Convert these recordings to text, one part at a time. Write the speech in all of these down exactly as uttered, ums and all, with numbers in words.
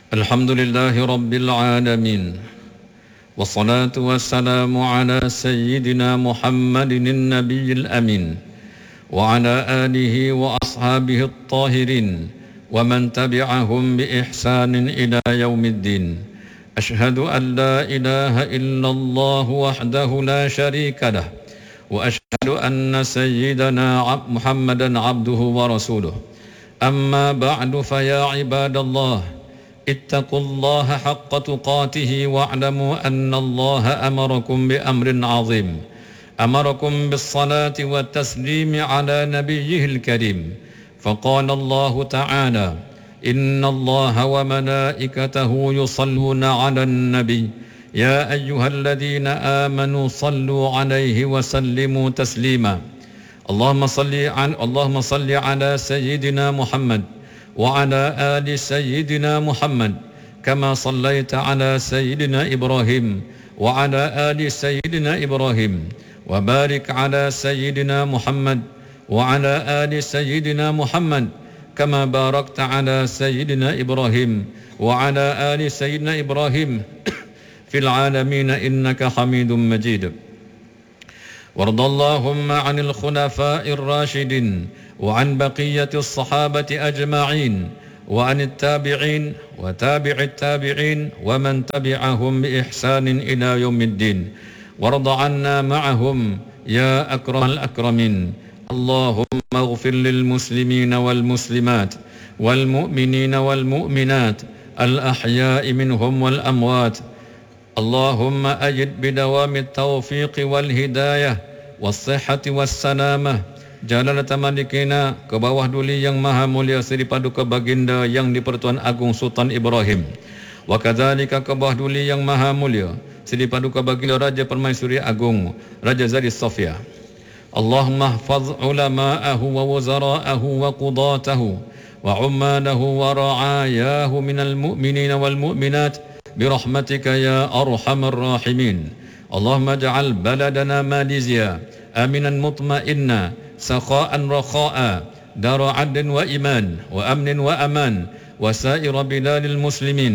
الحمد لله رب العالمين، والصلاة والسلام على سيدنا محمد النبي الأمين وعلى آله وأصحابه الطاهرين ومن تبعهم بإحسان إلى يوم الدين. أشهد أن لا إله إلا الله وحده لا شريك له، وأشهد أن سيدنا محمدا عبده ورسوله. أما بعد، فيا عباد الله، اتقوا الله حق تقاته واعلموا أن الله أمركم بأمر عظيم، أمركم بالصلاة والتسليم على نبيه الكريم. فقال الله تعالى: إن الله وملائكته يصلون على النبي يا أيها الذين آمنوا صلوا عليه وسلموا تسليما. اللهم صل على اللهم صل على سيدنا محمد وعلى آل سيدنا محمد كما صليت على سيدنا إبراهيم وعلى آل سيدنا إبراهيم، وبارك على سيدنا محمد وعلى آل سيدنا محمد كما باركت على سيدنا إبراهيم وعلى آل سيدنا إبراهيم في العالمين إنك حميد مجيد. وارض اللهم عن الخلفاء الراشدين وعن بقية الصحابة أجمعين وعن التابعين وتابع التابعين ومن تبعهم بإحسان إلى يوم الدين، وارض عنا معهم يا أكرم الأكرمين. اللهم اغفر للمسلمين والمسلمات والمؤمنين والمؤمنات الأحياء منهم والأموات. اللهم أجد بدوام التوفيق والهداية والصحة والسلامة Jalalah Malikina ke bawah duli yang maha mulia Seri Paduka Baginda Yang di-Pertuan Agung Sultan Ibrahim, wa kadzalika ke bawah duli yang maha mulia Seri Paduka Baginda Raja Permaisuri Agung Raja Zari Sofia. Allahumma hafaz ulama'ahu wa wuzara'ahu wa qudatahu wa ummalahu wa ra'ayahu minal mu'minina wal mu'minat birahmatika ya arhamar rahimin. Allahumma ja'al baladana Malaysia aminan mutma'inna سخاء رخاء دار عدل وإيمان وأمن وأمان وسائر بلاد المسلمين.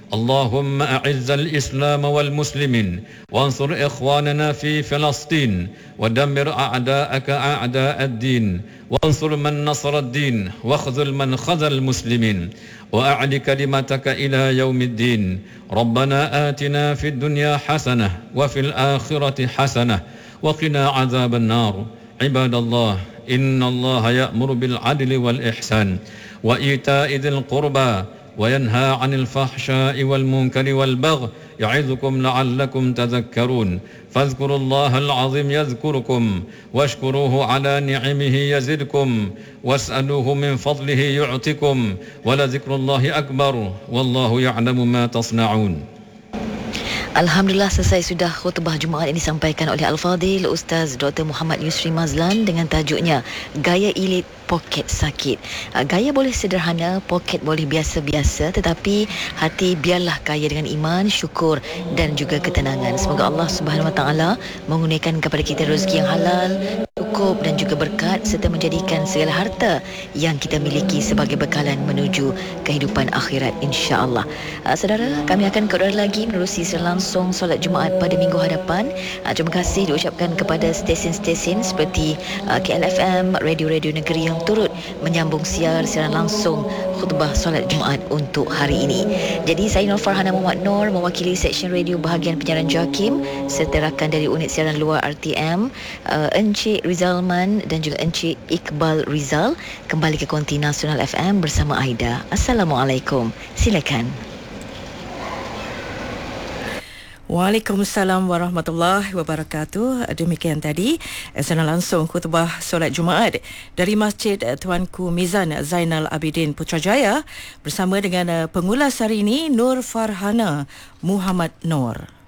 اللهم أعز الإسلام والمسلمين وانصر إخواننا في فلسطين ودمر أعداءك أعداء الدين وانصر من نصر الدين واخذل من خذل المسلمين وأعل كلمتك إلى يوم الدين. ربنا آتنا في الدنيا حسنة وفي الآخرة حسنة وقنا عذاب النار. عباد الله، إن الله يأمر بالعدل والإحسان وإيتاء ذي القربى وينهى عن الفحشاء والمنكر والبغي يعظكم لعلكم تذكرون. فاذكروا الله العظيم يذكركم واشكروه على نعمه يزدكم واسألوه من فضله يعطكم ولذكر الله أكبر والله يعلم ما تصنعون. Alhamdulillah, selesai sudah khutbah Jumaat yang disampaikan oleh Al-Fadhil Ustaz Doktor Muhammad Yusri Mazlan dengan tajuknya Gaya Elite Poket Sakit. Gaya boleh sederhana, poket boleh biasa-biasa, tetapi hati biarlah kaya dengan iman, syukur dan juga ketenangan. Semoga Allah Subhanahu Wa Taala mengurniakan kepada kita rezeki yang halal, cukup dan juga berkat, serta menjadikan segala harta yang kita miliki sebagai bekalan menuju kehidupan akhirat, insya-Allah. Uh, saudara, kami akan kembali lagi menerusi langsung solat Jumaat pada minggu hadapan. Uh, terima kasih diucapkan kepada stesen-stesen seperti uh, K L F M, radio-radio negeri yang turut menyambung siar siaran langsung khutbah solat Jumaat untuk hari ini. Jadi saya Nur Farhana Muhammad Nur mewakili Seksyen Radio Bahagian Penyiaran JAKIM serta rakan dari unit siaran luar R T M, uh, Encik Rizalman dan juga Encik Iqbal Rizal kembali ke Konti Nasional F M bersama Aida. Assalamualaikum. Silakan. Waalaikumsalam warahmatullahi wabarakatuh. Demikian tadi siaran langsung khutbah solat Jumaat dari Masjid Tuanku Mizan Zainal Abidin Putrajaya bersama dengan pengulas hari ini Nur Farhana Muhammad Nur.